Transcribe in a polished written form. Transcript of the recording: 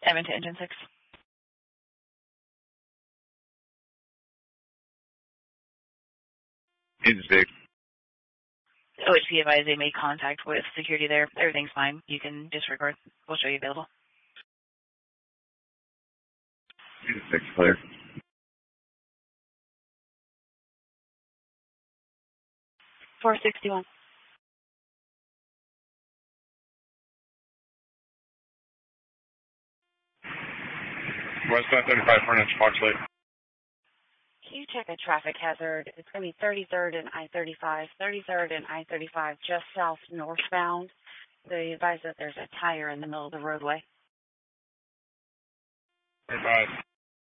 Evan to engine 6. Engine 6. OHP advised they made contact with security there. Everything's fine. You can disregard. We'll show you available. Engine 6, clear. $461. Westbound 35 for an inch, Fox Lake. Can you check a traffic hazard? It's going to be 33rd and I-35. 33rd and I-35, just south northbound. They advise that there's a tire in the middle of the roadway. Advise.